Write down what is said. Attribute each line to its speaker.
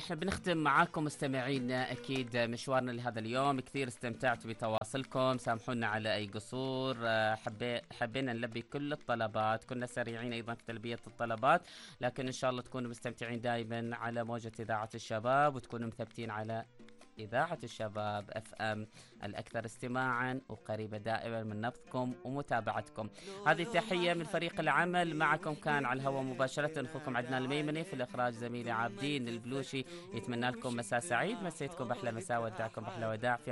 Speaker 1: نحن بنختم معاكم مستمعينا أكيد مشوارنا لهذا اليوم. كثير استمتعت بتواصلكم، سامحونا على أي قصور. حبينا نلبي كل الطلبات، كنا سريعين أيضا في تلبية الطلبات، لكن إن شاء الله تكونوا مستمتعين دائما على موجة إذاعة الشباب، وتكونوا مثبتين على إذاعة الشباب اف ام الأكثر استماعا وقريبة دائما من نبضكم ومتابعتكم. هذه تحية من فريق العمل، معكم كان على الهواء مباشرة أخوكم عدنان الميمني، في الإخراج زميلي عابدين البلوشي. يتمنى لكم مساء سعيد، مسيتكم بأحلى مساء، ودعكم بأحلى وداع في